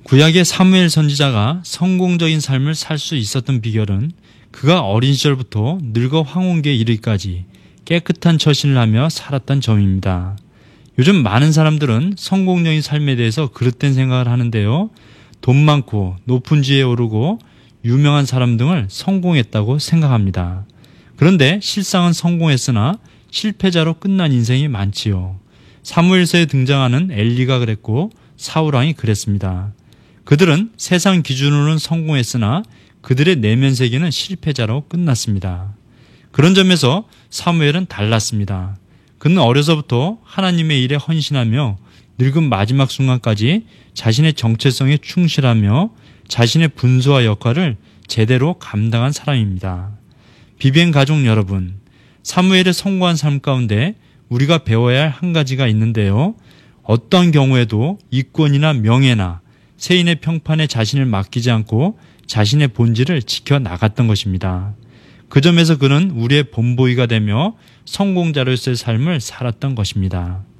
구약의 사무엘 선지자가 성공적인 삶을 살 수 있었던 비결은 그가 어린 시절부터 늙어 황혼기에 이르기까지 깨끗한 처신을 하며 살았던 점입니다. 요즘 많은 사람들은 성공적인 삶에 대해서 그릇된 생각을 하는데요. 돈 많고 높은 지위에 오르고 유명한 사람 등을 성공했다고 생각합니다. 그런데 실상은 성공했으나 실패자로 끝난 인생이 많지요. 사무엘서에 등장하는 엘리가 그랬고 사울왕이 그랬습니다. 그들은 세상 기준으로는 성공했으나 그들의 내면 세계는 실패자로 끝났습니다. 그런 점에서 사무엘은 달랐습니다. 그는 어려서부터 하나님의 일에 헌신하며 늙은 마지막 순간까지 자신의 정체성에 충실하며 자신의 분수와 역할을 제대로 감당한 사람입니다. 비비엔 가족 여러분, 사무엘의 성공한 삶 가운데 우리가 배워야 할 한 가지가 있는데요. 어떤 경우에도 이권이나 명예나 세인의 평판에 자신을 맡기지 않고 자신의 본질을 지켜나갔던 것입니다. 그 점에서 그는 우리의 본보기가 되며 성공자로서의 삶을 살았던 것입니다.